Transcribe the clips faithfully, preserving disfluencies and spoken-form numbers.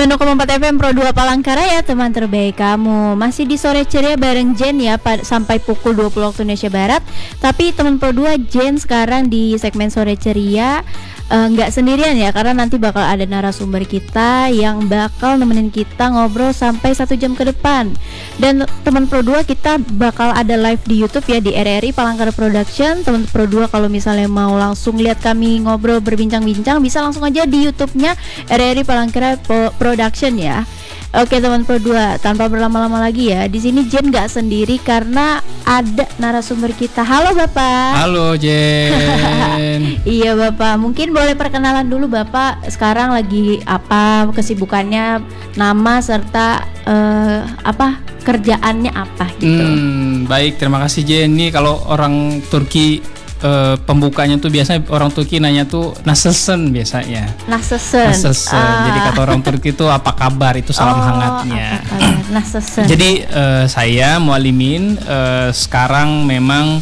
sembilan puluh koma empat F M Pro dua Palangkaraya, teman terbaik kamu. Masih di sore ceria bareng Jen ya, pad- sampai pukul dua puluh waktu Indonesia Barat. Tapi teman Pro dua, Jen sekarang di segmen sore ceria nggak uh, sendirian ya, karena nanti bakal ada narasumber kita yang bakal nemenin kita ngobrol sampai satu jam ke depan. Dan teman Pro dua, kita bakal ada live di YouTube ya, di R R I Palangkaraya Production. Teman Pro dua kalau misalnya mau langsung lihat kami ngobrol berbincang-bincang, bisa langsung aja di YouTube-nya R R I Palangkaraya Production ya. Oke teman Pro dua, tanpa berlama-lama lagi ya, di sini Jen nggak sendiri karena ada narasumber kita. Halo Bapak. Halo Jen. Iya Bapak, mungkin boleh perkenalan dulu Bapak, sekarang lagi apa, kesibukannya, nama serta uh, apa kerjaannya apa gitu. Hmm, baik, terima kasih Jen. Nih kalau orang Turki Uh, pembukanya tuh biasanya orang Turki nanya tuh nasılsın biasanya. Nasılsın. Nasılsın. Uh. Jadi kata orang Turki itu apa kabar, itu salam oh, hangatnya. Nasılsın. Jadi uh, saya Mualimin uh, sekarang memang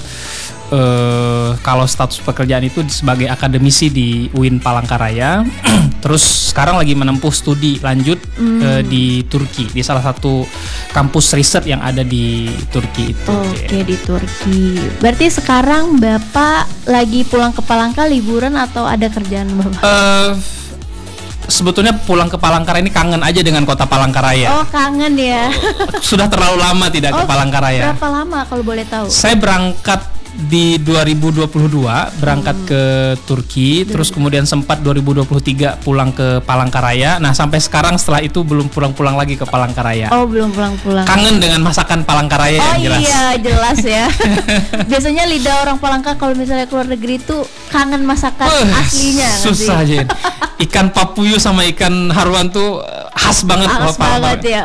uh, kalau status pekerjaan itu sebagai akademisi di U I N Palangkaraya. Terus sekarang lagi menempuh studi lanjut hmm. uh, di Turki, di salah satu kampus riset yang ada di Turki itu. Oke, okay, di Turki. Berarti sekarang Bapak lagi pulang ke Palangka liburan atau ada kerjaan Bapak? Uh, sebetulnya pulang ke Palangkaraya ini kangen aja dengan kota Palangkaraya. Oh, kangen ya. Sudah terlalu lama tidak oh, ke Palangkaraya. Berapa lama kalau boleh tahu? Saya berangkat di dua ribu dua puluh dua berangkat hmm. ke Turki, terus kemudian sempat dua ribu dua puluh tiga pulang ke Palangkaraya. Nah, sampai sekarang setelah itu belum pulang-pulang lagi ke Palangkaraya. Oh, belum pulang-pulang. Kangen dengan masakan Palangkaraya oh, yang jelas. Oh iya, jelas ya. Biasanya lidah orang Palangka kalau misalnya keluar negeri itu kangen masakan uh, aslinya. Susah aja. Ikan papuyu sama ikan haruan tuh khas banget. Khas banget ya.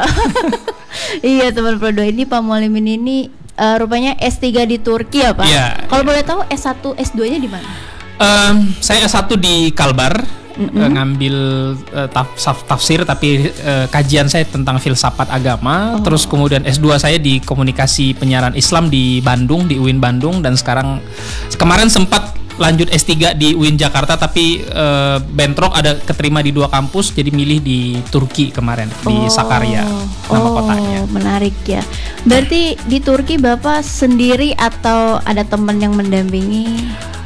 Iya teman Pro dua, ini Pak Mualimin ini Uh, rupanya S tiga di Turki ya Pak? Iya. Kalau boleh tahu S satu, S dua-nya di mana? Um, saya S satu di Kalbar, mm-hmm. uh, ngambil uh, taf, tafsir, tapi uh, kajian saya tentang filsafat agama. Oh. Terus kemudian S dua saya di komunikasi penyiaran Islam di Bandung, di U I N Bandung. Dan sekarang, kemarin sempat lanjut S tiga di U I N Jakarta, tapi uh, bentrok ada keterima di dua kampus, jadi milih di Turki kemarin, oh. di Sakarya nama oh, kotanya. Menarik ya. Berarti di Turki Bapak sendiri atau ada teman yang mendampingi?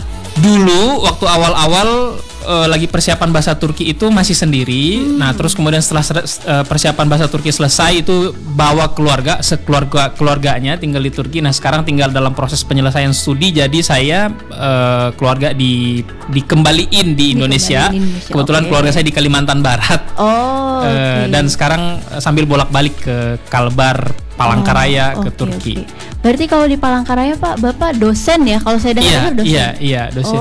Dulu waktu awal-awal uh, lagi persiapan bahasa Turki itu masih sendiri. Hmm. Nah, terus kemudian setelah uh, persiapan bahasa Turki selesai itu bawa keluarga, sekeluarga keluarganya tinggal di Turki. Nah, sekarang tinggal dalam proses penyelesaian studi. Jadi saya uh, keluarga di dikembaliin di Indonesia. Di Indonesia. Kebetulan okay. keluarga saya di Kalimantan Barat. Oh. Uh, okay. Dan sekarang uh, sambil bolak-balik ke Kalbar, Palangkaraya, oh, ke okay, Turki. Okay. Berarti kalau di Palangkaraya Pak, Bapak dosen ya? Kalau saya dengar iya, dosen. Iya, iya, dosen.